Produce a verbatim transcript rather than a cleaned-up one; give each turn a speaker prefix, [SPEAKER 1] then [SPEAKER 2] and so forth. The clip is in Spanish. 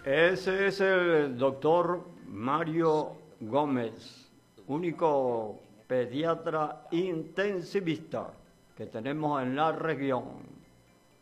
[SPEAKER 1] Ese es el doctor Mario Gómez, único pediatra intensivista que tenemos en la región.